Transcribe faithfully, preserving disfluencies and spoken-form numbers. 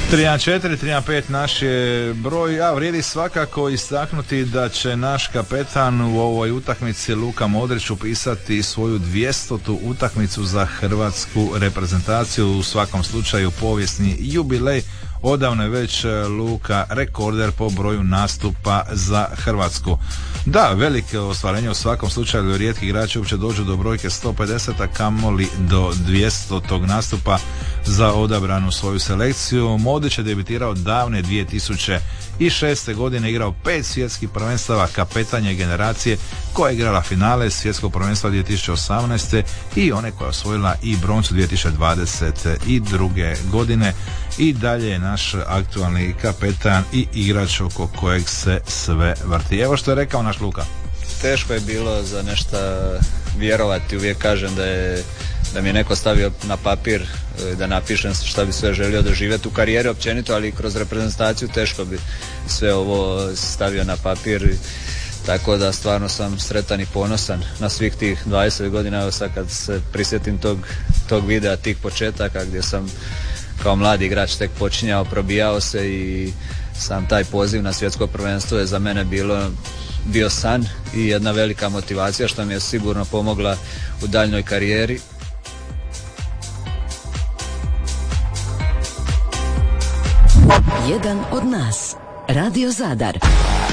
tri jedan četiri tri jedan pet naš je broj, a vrijedi svakako istaknuti da će naš kapetan u ovoj utakmici Luka Modrić upisati svoju dvjestotu utakmicu za hrvatsku reprezentaciju, u svakom slučaju povijesni jubilej. Odavno je već Luka rekorder po broju nastupa za Hrvatsku. Da, velike ostvarenje u svakom slučaju, rijetki igrači uopće dođu do brojke sto pedeset, a kamoli do dvjestog nastupa za odabranu svoju selekciju. Modrić je debitirao davne dvije tisuće šeste. godine, igrao pet svjetskih prvenstava, kapetan je generacije koja je igrala finale svjetskog prvenstva dvije tisuće osamnaeste. i one koja je osvojila i broncu dvije tisuće dvadeset druge. godine. I dalje je naš aktualni kapetan i igrač oko kojeg se sve vrti. Evo što je rekao naš Luka. Teško je bilo za nešto vjerovati, uvijek kažem da je da mi je neko stavio na papir da napišem šta bi sve želio doživjeti u karijeri općenito, ali i kroz reprezentaciju teško bi sve ovo stavio na papir, tako da stvarno sam sretan i ponosan na svih tih dvadeset godina. Evo sad kad se prisjetim tog, tog videa, tih početaka gdje sam kao mladi igrač tek počinjao, probijao se, i sam taj poziv na svjetsko prvenstvo je za mene bilo bio san i jedna velika motivacija što mi je sigurno pomogla u daljnjoj karijeri. Jedan od nas, Radio Zadar.